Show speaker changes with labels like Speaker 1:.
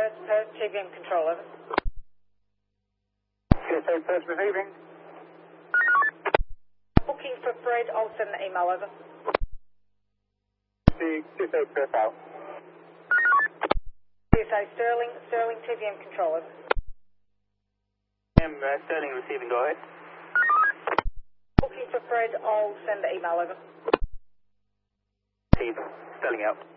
Speaker 1: Perth, TVM control, over.
Speaker 2: USA Perth receiving.
Speaker 1: Booking for Fred, I'll send the email over.
Speaker 2: USA Perth out.
Speaker 1: USA Sterling, TVM control, over.
Speaker 2: Sterling receiving, go ahead.
Speaker 1: Booking for Fred, I'll send the email over.
Speaker 2: Sterling out.